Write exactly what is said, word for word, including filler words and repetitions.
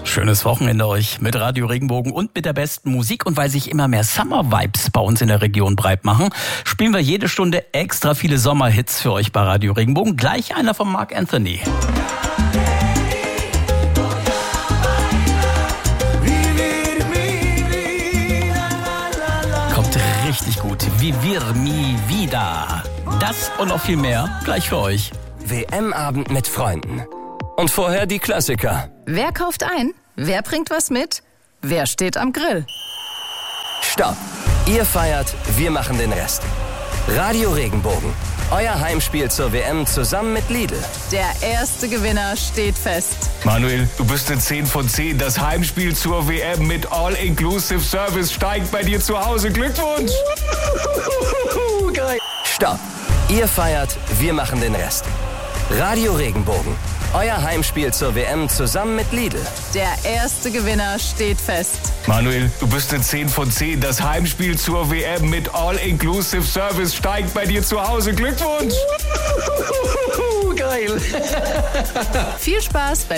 Schönes Wochenende euch mit Radio Regenbogen und mit der besten Musik. Und weil sich immer mehr Summer-Vibes bei uns in der Region breit machen, spielen wir jede Stunde extra viele Sommerhits für euch bei Radio Regenbogen. Gleich einer von Mark Anthony. Kommt richtig gut. Vivir mi vida. Das und noch viel mehr gleich für euch. W M-Abend mit Freunden. Und vorher die Klassiker. Wer kauft ein? Wer bringt was mit? Wer steht am Grill? Stopp! Ihr feiert, wir machen den Rest. Radio Regenbogen. Euer Heimspiel zur W M zusammen mit Lidl. Der erste Gewinner steht fest. Manuel, du bist eine zehn von zehn. Das Heimspiel zur W M mit All-Inclusive Service steigt bei dir zu Hause. Glückwunsch! Geil. Stopp! Ihr feiert, wir machen den Rest. Radio Regenbogen. Euer Heimspiel zur W M zusammen mit Lidl. Der erste Gewinner steht fest. Manuel, du bist eine zehn von zehn. Das Heimspiel zur W M mit All-Inclusive Service steigt bei dir zu Hause. Glückwunsch! Geil. Viel Spaß bei